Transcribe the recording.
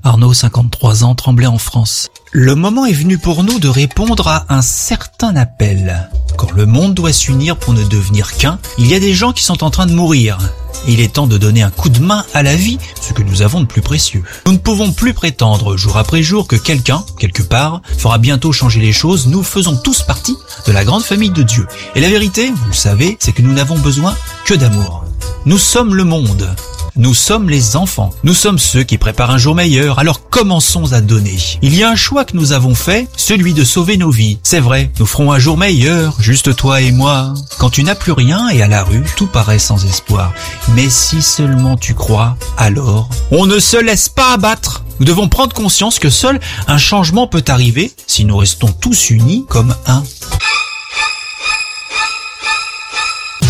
Arnaud, 53 ans, Tremblay en France. Le moment est venu pour nous de répondre à un certain appel. Quand le monde doit s'unir pour ne devenir qu'un, il y a des gens qui sont en train de mourir. Il est temps de donner un coup de main à la vie, ce que nous avons de plus précieux. Nous ne pouvons plus prétendre jour après jour que quelqu'un, quelque part, fera bientôt changer les choses. Nous faisons tous partie de la grande famille de Dieu. Et la vérité, vous le savez, c'est que nous n'avons besoin que d'amour. Nous sommes le monde. Nous sommes les enfants. Nous sommes ceux qui préparent un jour meilleur. Alors commençons à donner. Il y a un choix que nous avons fait, celui de sauver nos vies. C'est vrai, nous ferons un jour meilleur, juste toi et moi. Quand tu n'as plus rien et à la rue, tout paraît sans espoir. Mais si seulement tu crois, alors on ne se laisse pas abattre. Nous devons prendre conscience que seul un changement peut arriver si nous restons tous unis comme un.